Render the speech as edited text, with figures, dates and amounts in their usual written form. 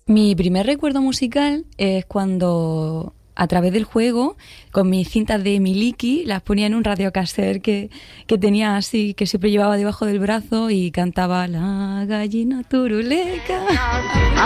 Mi primer recuerdo musical es cuando, a través del juego, con mis cintas de Miliki, las ponía en un radiocassette que tenía así, que siempre llevaba debajo del brazo y cantaba La gallina turuleca.